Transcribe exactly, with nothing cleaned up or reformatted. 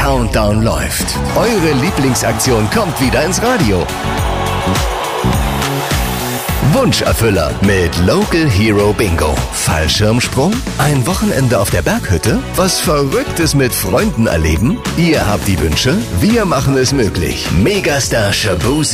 Countdown läuft. Eure Lieblingsaktion kommt wieder ins Radio. Wunscherfüller mit Local Hero Bingo. Fallschirmsprung? Ein Wochenende auf der Berghütte? Was Verrücktes mit Freunden erleben? Ihr habt die Wünsche, wir machen es möglich. Megastar Shaboozey